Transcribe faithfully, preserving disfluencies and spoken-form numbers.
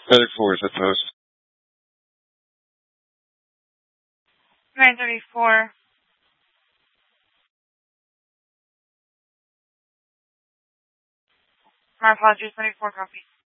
thirty-four is the post. nine thirty-four. My apologies, thirty-four copies.